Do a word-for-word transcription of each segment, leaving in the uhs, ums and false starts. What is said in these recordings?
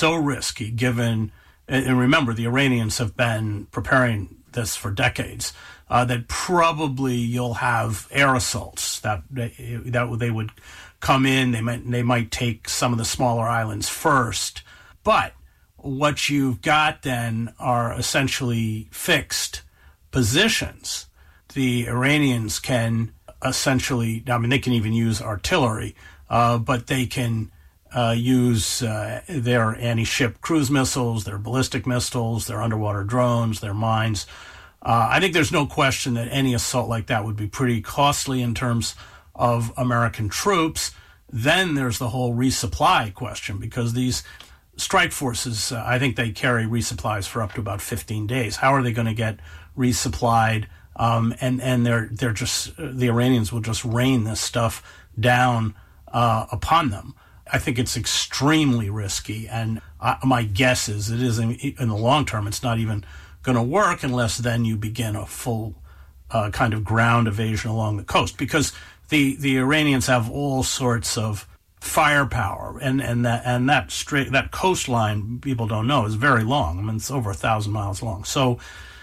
so risky given, and remember, the Iranians have been preparing this for decades, uh, that probably you'll have air assaults, that, that they would come in, they might, they might take some of the smaller islands first. But what you've got then are essentially fixed positions. The Iranians can essentially, I mean, they can even use artillery, uh, but they can uh, use uh, their anti-ship cruise missiles, their ballistic missiles, their underwater drones, their mines. Uh, I think there's no question that any assault like that would be pretty costly in terms of American troops. Then there's the whole resupply question, because these strike forces, uh, I think they carry resupplies for up to about fifteen days. How are they going to get resupplied? Um, and, and they're, they're just, the Iranians will just rain this stuff down, uh, upon them. I think it's extremely risky. And uh, my guess is it is in, in the long term, it's not even going to work unless then you begin a full, uh, kind of ground invasion along the coast, because the, the Iranians have all sorts of firepower, and, and that, and that straight, that coastline, people don't know, is very long. I mean, it's over a thousand miles long. So,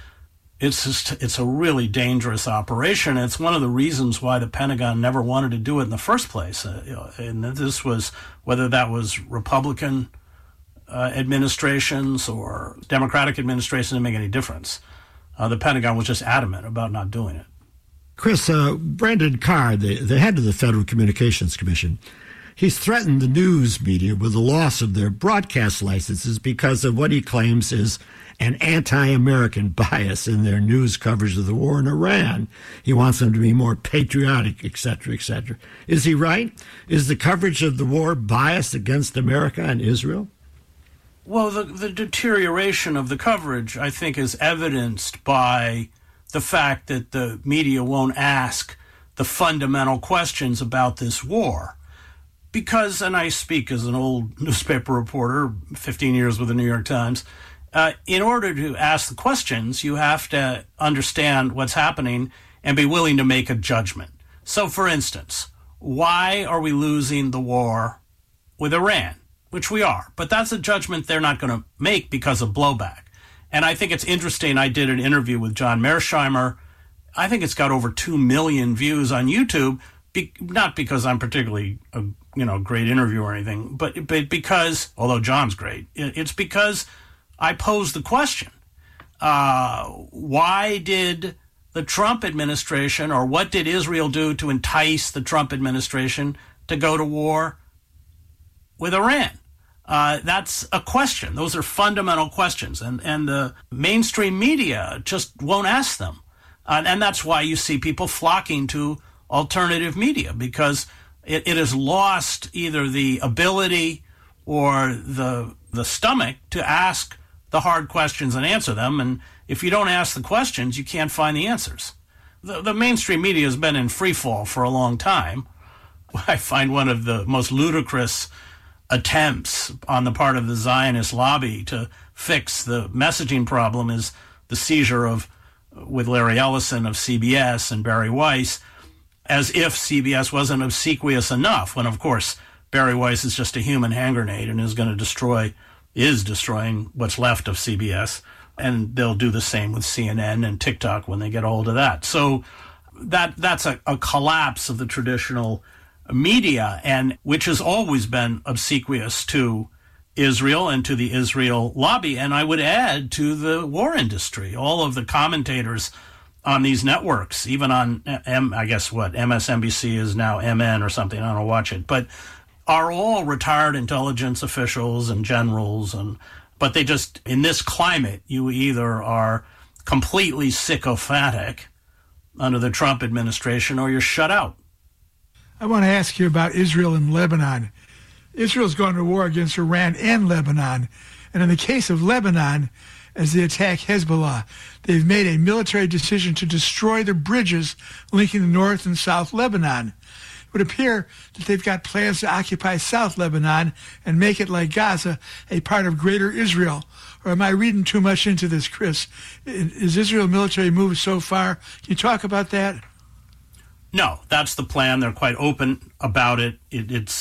It's just, it's a really dangerous operation. It's one of the reasons why the Pentagon never wanted to do it in the first place. Uh, and this was, whether that was Republican uh, administrations or Democratic administrations, didn't make any difference. Uh, the Pentagon was just adamant about not doing it. Chris, uh, Brandon Carr, the, the head of the Federal Communications Commission, he's threatened the news media with the loss of their broadcast licenses because of what he claims is an anti-American bias in their news coverage of the war in Iran. He wants them to be more patriotic, et cetera, et cetera. Is he right? Is the coverage of the war biased against America and Israel? Well, the, the deterioration of the coverage, I think, is evidenced by the fact that the media won't ask the fundamental questions about this war. Because, and I speak as an old newspaper reporter, fifteen years with the New York Times, Uh, in order to ask the questions, you have to understand what's happening and be willing to make a judgment. So, for instance, why are we losing the war with Iran? Which we are. But that's a judgment they're not going to make because of blowback. And I think it's interesting. I did an interview with John Mearsheimer. I think it's got over two million views on YouTube, be, not because I'm particularly a you know great interviewer or anything, but, but because, although John's great, it's because I posed the question, uh, why did the Trump administration, or what did Israel do to entice the Trump administration to go to war with Iran? Uh, that's a question. Those are fundamental questions, and, and the mainstream media just won't ask them. Uh, and that's why you see people flocking to alternative media, because it, it has lost either the ability or the the stomach to ask the hard questions and answer them. And if you don't ask the questions, you can't find the answers. The, the mainstream media has been in free fall for a long time. I find one of the most ludicrous attempts on the part of the Zionist lobby to fix the messaging problem is the seizure of, with Larry Ellison of C B S and Barry Weiss, as if C B S wasn't obsequious enough, when, of course, Barry Weiss is just a human hand grenade and is going to destroy is destroying what's left of C B S, and they'll do the same with C N N and TikTok when they get a hold of that. So that that's a, a collapse of the traditional media, and which has always been obsequious to Israel and to the Israel lobby, and I would add to the war industry. All of the commentators on these networks, even on M, I guess what M S N B C is now M N or something. I don't watch it, but are all retired intelligence officials and generals, and but they just, in this climate, you either are completely sycophantic under the Trump administration or you're shut out. I want to ask you about Israel and Lebanon. Israel's gone to war against Iran and Lebanon, and in the case of Lebanon, as they attack Hezbollah, they've made a military decision to destroy the bridges linking the north and south Lebanon. It would appear that they've got plans to occupy South Lebanon and make it, like Gaza, a part of greater Israel. Or am I reading too much into this, Chris? Is Israel military moved so far? Can you talk about that? No, that's the plan. They're quite open about it. it it's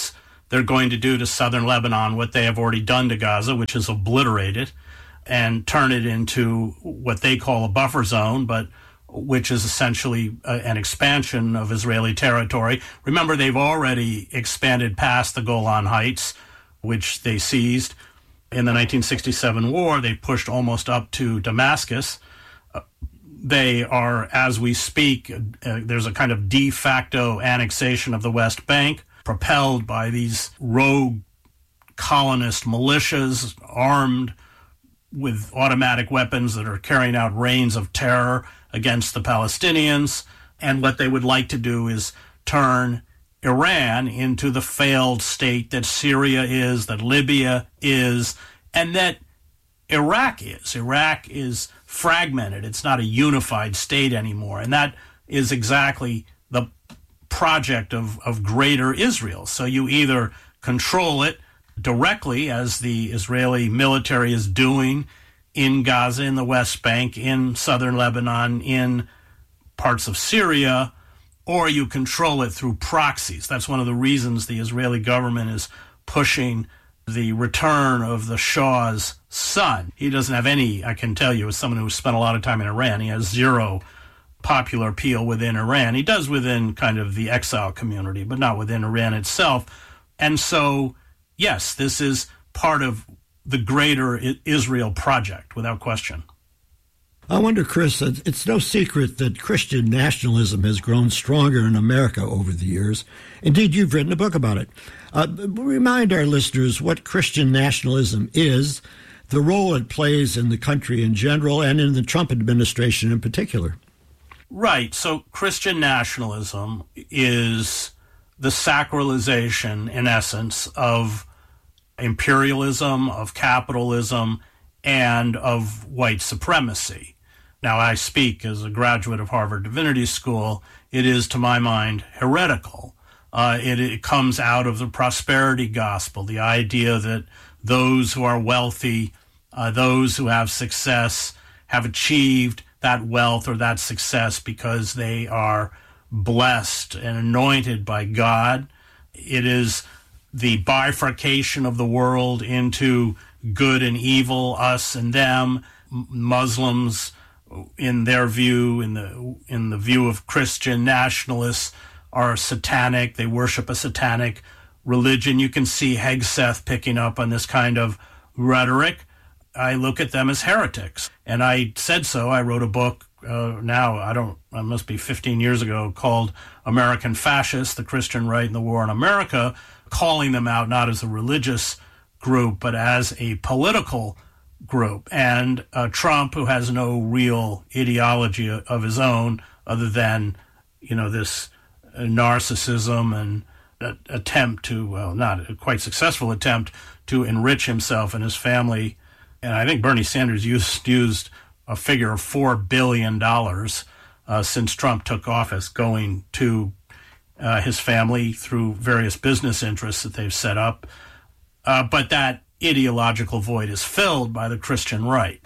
they're going to do to southern Lebanon what they have already done to Gaza, which is obliterate it and turn it into what they call a buffer zone, but which is essentially a, an expansion of Israeli territory. Remember, they've already expanded past the Golan Heights, which they seized. In the nineteen sixty-seven war, they pushed almost up to Damascus. Uh, they are, as we speak, uh, there's a kind of de facto annexation of the West Bank, propelled by these rogue colonist militias armed with automatic weapons that are carrying out reigns of terror against the Palestinians. And what they would like to do is turn Iran into the failed state that Syria is, that Libya is, and that Iraq is. Iraq is fragmented. It's not a unified state anymore. And that is exactly the project of, of greater Israel. So you either control it directly, as the Israeli military is doing in Gaza, in the West Bank, in southern Lebanon, in parts of Syria, or you control it through proxies. That's one of the reasons the Israeli government is pushing the return of the Shah's son. He doesn't have any, I can tell you, as someone who spent a lot of time in Iran, he has zero popular appeal within Iran. He does within kind of the exile community, but not within Iran itself. And so, yes, this is part of the greater Israel project, without question. I wonder, Chris, it's no secret that Christian nationalism has grown stronger in America over the years. Indeed, you've written a book about it. Uh, remind our listeners what Christian nationalism is, the role it plays in the country in general, and in the Trump administration in particular. Right. So Christian nationalism is the sacralization, in essence, of imperialism, of capitalism, and of white supremacy. Now, I speak as a graduate of Harvard Divinity School. It is, to my mind, heretical. Uh, it, it comes out of the prosperity gospel, the idea that those who are wealthy, uh, those who have success, have achieved that wealth or that success because they are blessed and anointed by God. It is the bifurcation of the world into good and evil, us and them. Muslims, in their view, in the in the view of Christian nationalists, are satanic. They worship a satanic religion. You can see Hegseth picking up on this kind of rhetoric. I look at them as heretics. And I said so. I wrote a book uh, now, I don't, it must be fifteen years ago, called American Fascists, the Christian Right and the War in America, calling them out not as a religious group, but as a political group. And uh, Trump, who has no real ideology of his own other than, you know, this uh, narcissism and uh, attempt to, well, not a quite successful attempt to enrich himself and his family. And I think Bernie Sanders used, used a figure of four billion dollars uh, since Trump took office going to uh, his family through various business interests that they've set up. Uh, but that ideological void is filled by the Christian right.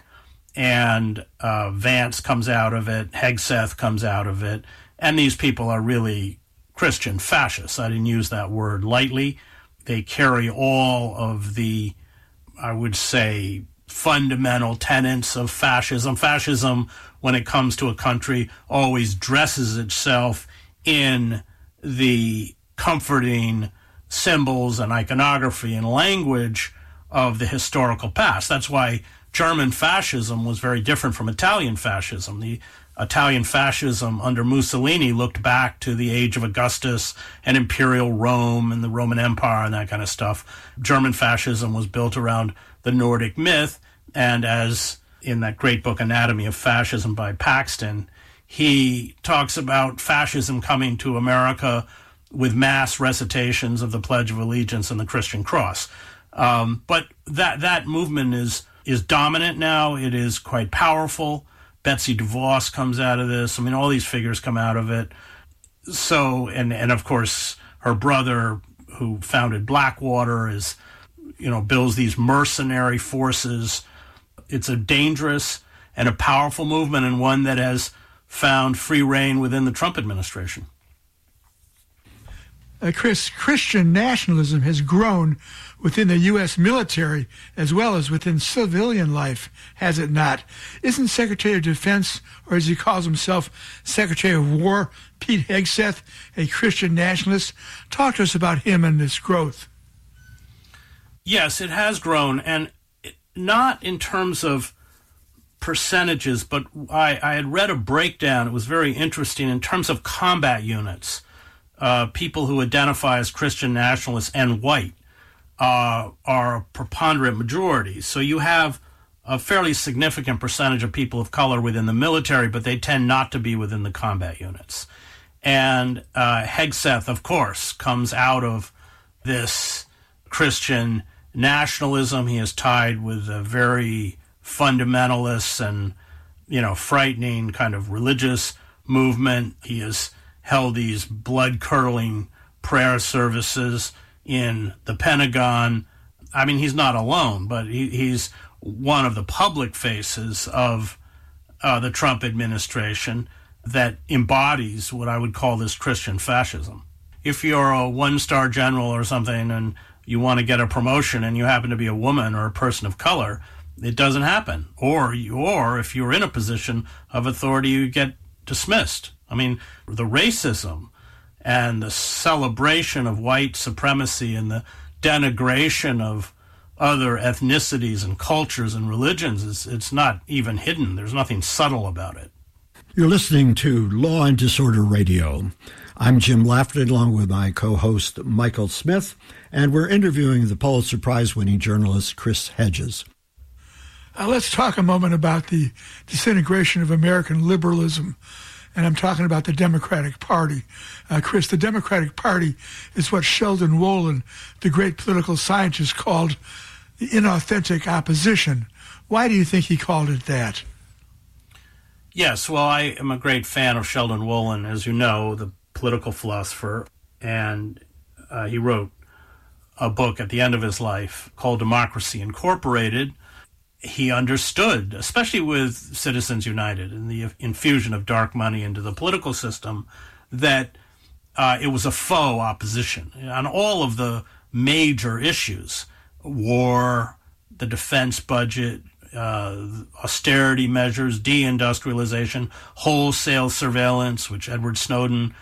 And uh, Vance comes out of it, Hegseth comes out of it, and these people are really Christian fascists. I didn't use that word lightly. They carry all of the, I would say, fundamental tenets of fascism. Fascism, when it comes to a country, always dresses itself in the comforting symbols and iconography and language of the historical past. That's why German fascism was very different from Italian fascism. The Italian fascism under Mussolini looked back to the age of Augustus and imperial Rome and the Roman Empire and that kind of stuff. German fascism was built around the Nordic myth, and as in that great book Anatomy of Fascism by Paxton, he talks about fascism coming to America with mass recitations of the Pledge of Allegiance and the Christian cross. Um, but that that movement is is dominant now. It is quite powerful. Betsy DeVos comes out of this. I mean, all these figures come out of it. So, and and of course, her brother, who founded Blackwater, is, you know, builds these mercenary forces. It's a dangerous and a powerful movement, and one that has found free rein within the Trump administration. Uh, Chris, Christian nationalism has grown within the U S military as well as within civilian life, has it not? Isn't Secretary of Defense, or as he calls himself, Secretary of War, Pete Hegseth, a Christian nationalist? Talk to us about him and this growth. Yes, it has grown, and not in terms of percentages, but I, I had read a breakdown. It was very interesting in terms of combat units, uh, people who identify as Christian nationalists and white. Uh, are a preponderant majority. So you have a fairly significant percentage of people of color within the military, but they tend not to be within the combat units. And uh, Hegseth, of course, comes out of this Christian nationalism. He is tied with a very fundamentalist and, you know, frightening kind of religious movement. He has held these blood-curdling prayer services in the Pentagon. I mean, he's not alone, but he, he's one of the public faces of uh, the Trump administration that embodies what I would call this Christian fascism. If you're a one-star general or something and you want to get a promotion and you happen to be a woman or a person of color, it doesn't happen. Or, you, or if you're in a position of authority, you get dismissed. I mean, the racism and the celebration of white supremacy and the denigration of other ethnicities and cultures and religions, is it's not even hidden. There's nothing subtle about it. You're listening to Law and Disorder Radio. I'm Jim Lafferty, along with my co-host Michael Smith, and we're interviewing the Pulitzer Prize-winning journalist Chris Hedges. Uh, let's talk a moment about the disintegration of American liberalism. And I'm talking about the Democratic Party. Uh, Chris, the Democratic Party is what Sheldon Wolin, the great political scientist, called the inauthentic opposition. Why do you think he called it that? Yes, well, I am a great fan of Sheldon Wolin, as you know, the political philosopher, and uh, he wrote a book at the end of his life called Democracy Incorporated. He understood, especially with Citizens United and the infusion of dark money into the political system, that uh, it was a faux opposition on all of the major issues: war, the defense budget, uh, austerity measures, deindustrialization, wholesale surveillance, which Edward Snowden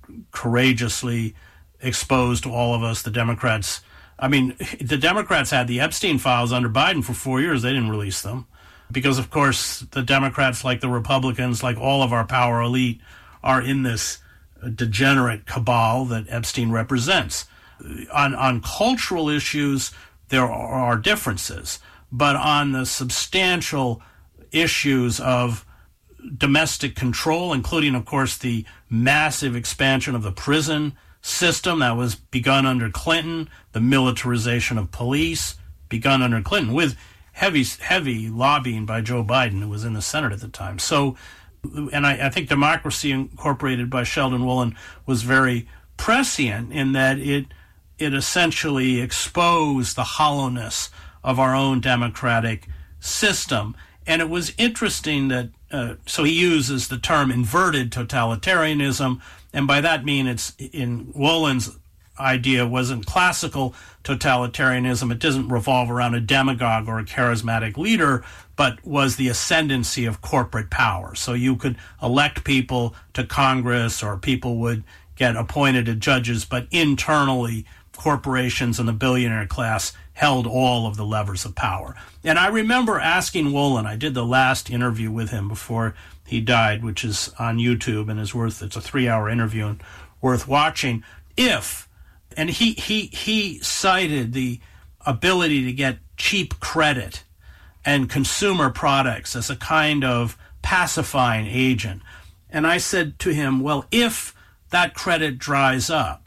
courageously exposed to all of us, the Democrats. I mean, the Democrats had the Epstein files under Biden for four years. They didn't release them because, of course, the Democrats, like the Republicans, like all of our power elite, are in this degenerate cabal that Epstein represents. On, on cultural issues, there are differences, but on the substantial issues of domestic control, including, of course, the massive expansion of the prison system that was begun under Clinton, the militarization of police begun under Clinton, with heavy, heavy lobbying by Joe Biden, who was in the Senate at the time. So, and I, I think Democracy Incorporated by Sheldon Wolin was very prescient in that it it essentially exposed the hollowness of our own democratic system. And it was interesting that, uh, so he uses the term inverted totalitarianism, and by that mean it's in Wolin's idea wasn't classical totalitarianism. It doesn't revolve around a demagogue or a charismatic leader, but was the ascendancy of corporate power. So you could elect people to Congress or people would get appointed as judges, but internally corporations and the billionaire class held all of the levers of power. And I remember asking Wolin, I did the last interview with him before he died, which is on YouTube and is worth, it's a three-hour interview and worth watching, if, and he, he, he cited the ability to get cheap credit and consumer products as a kind of pacifying agent. And I said to him, well, if that credit dries up,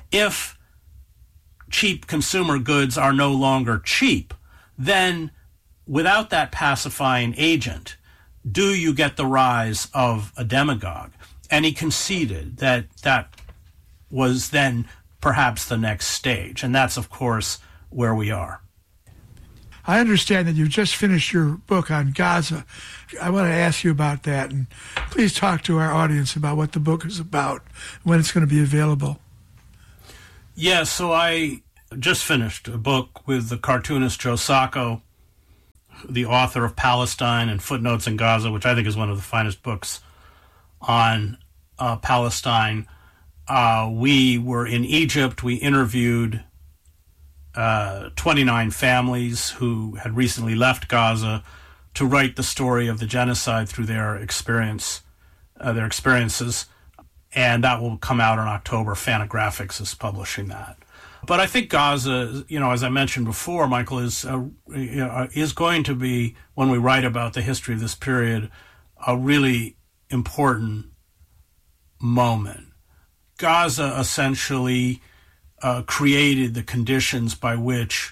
if cheap consumer goods are no longer cheap, then without that pacifying agent, do you get the rise of a demagogue? And he conceded that that was then perhaps the next stage. And that's, of course, where we are. I understand that you've just finished your book on Gaza. I want to ask you about that. And please talk to our audience about what the book is about, when it's going to be available. Yeah, so I just finished a book with the cartoonist Joe Sacco, the author of Palestine and Footnotes in Gaza, which I think is one of the finest books on uh, Palestine. Uh, we were in Egypt. We interviewed uh, twenty-nine families who had recently left Gaza to write the story of the genocide through their experience, uh, their experiences, and that will come out in October. Fantagraphics is publishing that. But I think Gaza, you know, as I mentioned before, Michael, is uh, you know, is going to be, when we write about the history of this period, a really important moment. Gaza essentially uh, created the conditions by which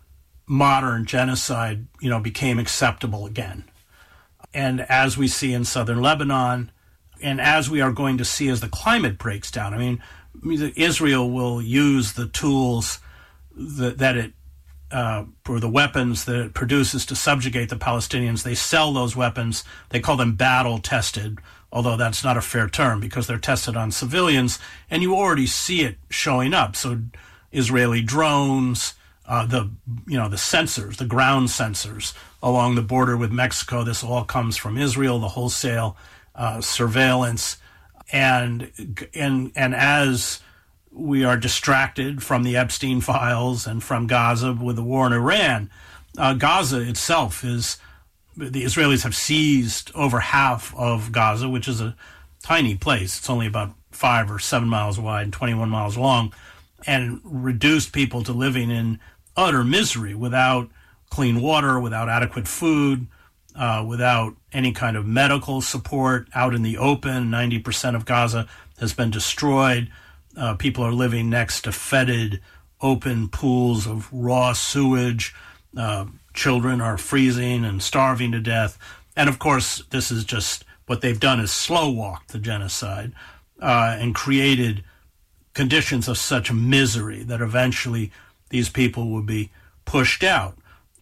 modern genocide, you know, became acceptable again. And as we see in southern Lebanon, and as we are going to see as the climate breaks down, I mean, Israel will use the tools that, that it, uh, or the weapons that it produces to subjugate the Palestinians. They sell those weapons. They call them battle-tested, although that's not a fair term because they're tested on civilians, and you already see it showing up. So Israeli drones, uh, the you know the sensors, the ground sensors along the border with Mexico. This all comes from Israel. The wholesale uh, surveillance, and and and as we are distracted from the Epstein files and from Gaza with the war in Iran, uh, Gaza itself is. The Israelis have seized over half of Gaza, which is a tiny place. It's only about five or seven miles wide and twenty-one miles long, and reduced people to living in utter misery without clean water, without adequate food, uh, without any kind of medical support out in the open. ninety percent of Gaza has been destroyed. Uh, people are living next to fetid, open pools of raw sewage. Uh, children are freezing and starving to death. And of course, this is just what they've done is slow walk the genocide uh, and created conditions of such misery that eventually these people will be pushed out.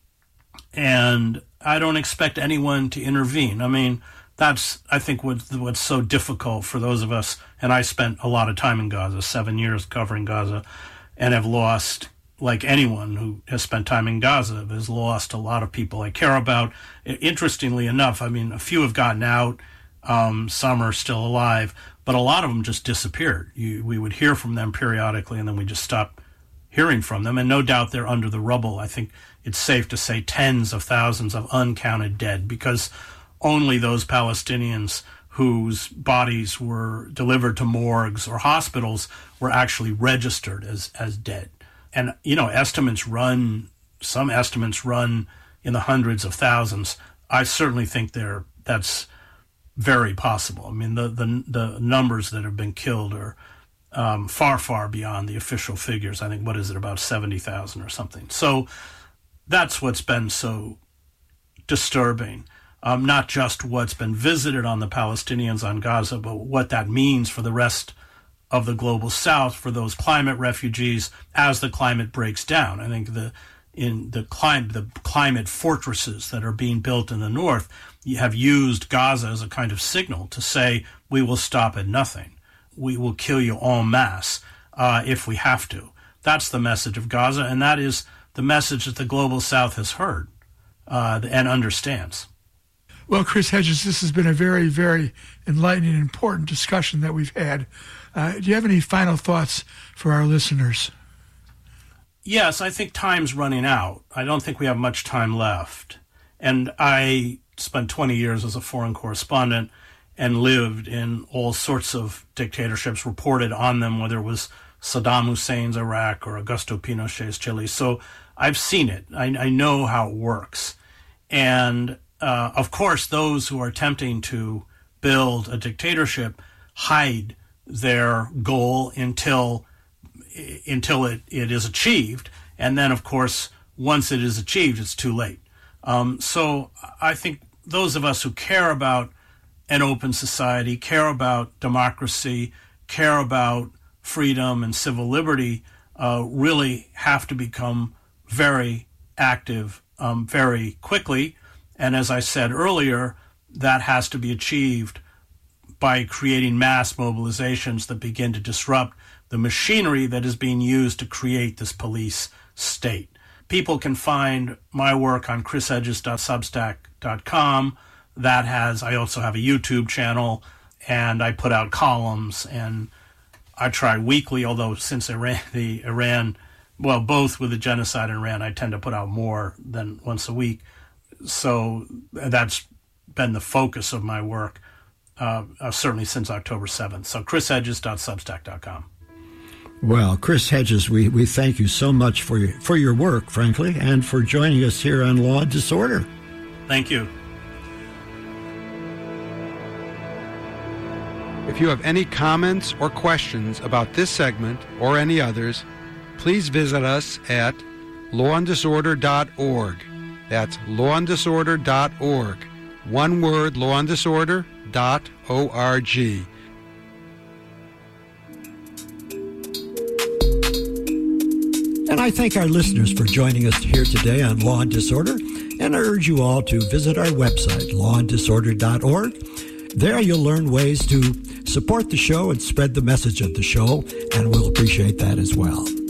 And I don't expect anyone to intervene. I mean, that's, I think, what, what's so difficult for those of us. And I spent a lot of time in Gaza, seven years covering Gaza, and have lost, like anyone who has spent time in Gaza, has lost a lot of people I care about. Interestingly enough, I mean, a few have gotten out, um, some are still alive, but a lot of them just disappeared. You, we would hear from them periodically, and then we just stopped hearing from them, and no doubt they're under the rubble. I think it's safe to say tens of thousands of uncounted dead, because only those Palestinians whose bodies were delivered to morgues or hospitals were actually registered as, as dead. And, you know, estimates run, some estimates run in the hundreds of thousands. I certainly think they're, that's very possible. I mean, the, the, the numbers that have been killed are um, far, far beyond the official figures. I think, what is it, about seventy thousand or something. So that's what's been so disturbing. Um, not just what's been visited on the Palestinians on Gaza, but what that means for the rest of the global South, for those climate refugees as the climate breaks down. I think the in the climate the climate fortresses that are being built in the north have used Gaza as a kind of signal to say, we will stop at nothing. We will kill you en masse uh, if we have to. That's the message of Gaza, and that is the message that the global South has heard uh, and understands. Well, Chris Hedges, this has been a very, very enlightening and important discussion that we've had. Uh, do you have any final thoughts for our listeners? Yes, I think time's running out. I don't think we have much time left. And I spent twenty years as a foreign correspondent and lived in all sorts of dictatorships, reported on them, whether it was Saddam Hussein's Iraq or Augusto Pinochet's Chile. So I've seen it. I, I know how it works. And uh, of course, those who are attempting to build a dictatorship hide their goal until until it, it is achieved. And then, of course, once it is achieved, it's too late. Um, so I think those of us who care about an open society, care about democracy, care about freedom and civil liberty, uh, really have to become very active um, very quickly. And as I said earlier, that has to be achieved by creating mass mobilizations that begin to disrupt the machinery that is being used to create this police state. People can find my work on chris hedges dot substack dot com. That has, I also have a YouTube channel, and I put out columns, and I try weekly, although since Iran, the Iran, well, both with the genocide in Iran, I tend to put out more than once a week. So that's been the focus of my work, uh, uh, certainly since October seventh. So chris hedges dot substack dot com. Well, Chris Hedges, we, we thank you so much for your, for your work, frankly, and for joining us here on Law and Disorder. Thank you. If you have any comments or questions about this segment or any others, please visit us at law and disorder dot org. That's law and disorder dot org. One word, law and disorder dot org. And I thank our listeners for joining us here today on Law and Disorder, and I urge you all to visit our website, law and disorder dot org. There you'll learn ways to support the show and spread the message of the show, and we'll appreciate that as well.